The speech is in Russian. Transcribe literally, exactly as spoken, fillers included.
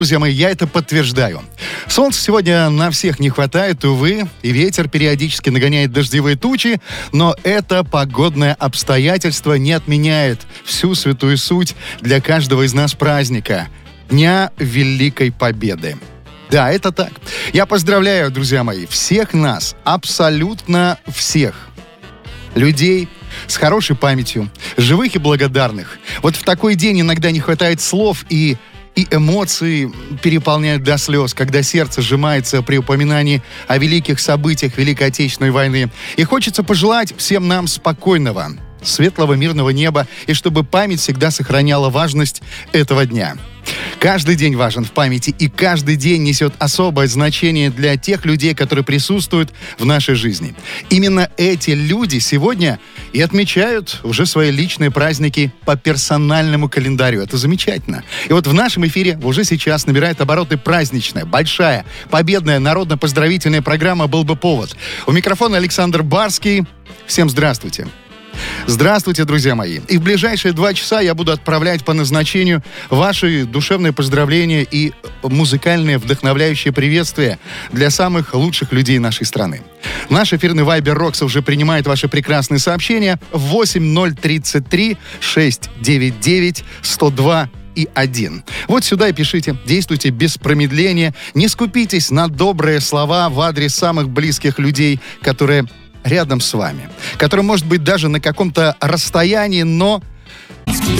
Друзья мои, я это подтверждаю. Солнца сегодня на всех не хватает, увы, и ветер периодически нагоняет дождевые тучи, но это погодное обстоятельство не отменяет всю святую суть для каждого из нас праздника – Дня Великой Победы. Да, это так. Я поздравляю, друзья мои, всех нас, абсолютно всех людей с хорошей памятью, живых и благодарных. Вот в такой день иногда не хватает слов, и И эмоции переполняют до слез, когда сердце сжимается при упоминании о великих событиях Великой Отечественной войны. И хочется пожелать всем нам спокойного, светлого, мирного неба, и чтобы память всегда сохраняла важность этого дня. Каждый день важен в памяти, и каждый день несет особое значение для тех людей, которые присутствуют в нашей жизни. Именно эти люди сегодня и отмечают уже свои личные праздники по персональному календарю. Это замечательно. И вот в нашем эфире уже сейчас набирает обороты праздничная, большая, победная народно-поздравительная программа «Был бы повод». У микрофона Александр Барский. Всем здравствуйте. Здравствуйте, друзья мои. И в ближайшие два часа я буду отправлять по назначению ваши душевные поздравления и музыкальные вдохновляющие приветствия для самых лучших людей нашей страны. Наш эфирный Вайбер Рокс уже принимает ваши прекрасные сообщения в восемь ноль тридцать три шестьсот девяносто девять сто два и один. Вот сюда и пишите, действуйте без промедления, не скупитесь на добрые слова в адрес самых близких людей, которые рядом с вами, который может быть даже на каком-то расстоянии, но